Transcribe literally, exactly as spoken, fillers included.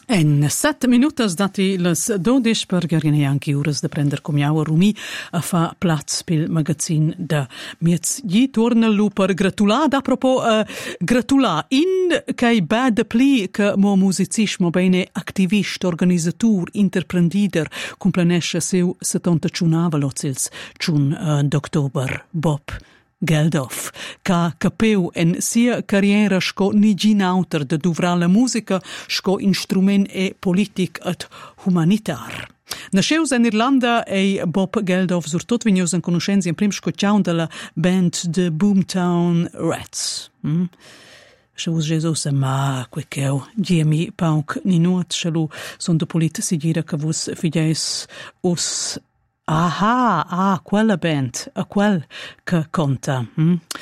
En set minutas dati las dodici per garine anche uras de prender comiau a Rumi a fa plaz pil magazin da miez gli torna lu per gratular da propos uh, gratular in kai bad pli che mo musicismo bene activist organizzatur interprendider complanesce seu settantacinque lozils chun uh, d'october Bob Geldof, ca capeu en sia carriera sco nigin autor de duvrar la musica sco instrument e politic et humanitar. Nasceus in Irlanda e Bob Geldof surtot vigneus en conoscenzi en prim scotgiaun de la band de Boomtown Rats. Mm? Šeus Jesus ma quekeu giemi pauk ninuot šelu son de polit sigira ca vus fideis us aha, ah, quella band, a quel che conta. Hm?